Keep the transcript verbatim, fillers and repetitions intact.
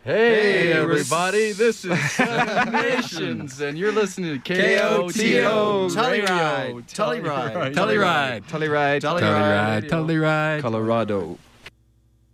Hey, everybody, this is Seven Nations, and you're listening to K O T O Tully Radio. Ride, Tully Ride, Tully Ride, Tully Ride, Tully Ride, Colorado.